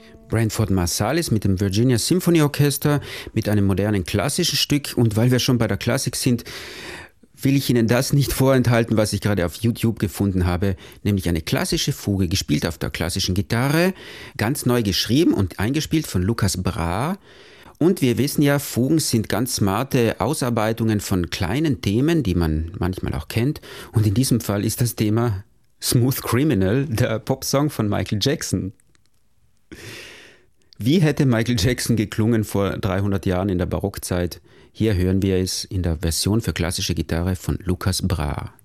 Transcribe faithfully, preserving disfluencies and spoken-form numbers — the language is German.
Branford Marsalis mit dem Virginia Symphony Orchester, mit einem modernen klassischen Stück. Und weil wir schon bei der Klassik sind, will ich Ihnen das nicht vorenthalten, was ich gerade auf YouTube gefunden habe, nämlich eine klassische Fuge, gespielt auf der klassischen Gitarre, ganz neu geschrieben und eingespielt von Lukas Bra. Und wir wissen ja, Fugen sind ganz smarte Ausarbeitungen von kleinen Themen, die man manchmal auch kennt. Und in diesem Fall ist das Thema Smooth Criminal, der Popsong von Michael Jackson. Wie hätte Michael Jackson geklungen vor dreihundert Jahren in der Barockzeit? Hier hören wir es in der Version für klassische Gitarre von Lukas Bra.